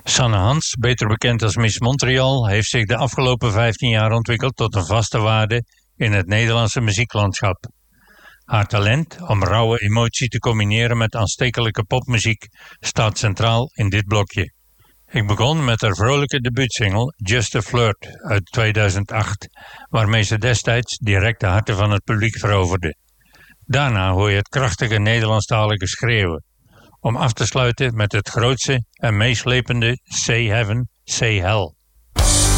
Sanne Hans, beter bekend als Miss Montreal, heeft zich de afgelopen 15 jaar ontwikkeld tot een vaste waarde in het Nederlandse muzieklandschap. Haar talent om rauwe emotie te combineren met aanstekelijke popmuziek staat centraal in dit blokje. Ik begon met haar vrolijke debuutsingle Just a Flirt uit 2008, waarmee ze destijds direct de harten van het publiek veroverde. Daarna hoor je het krachtige Nederlandstalige schreeuwen, om af te sluiten met het grootste en meeslepende Say Heaven, Say Hell.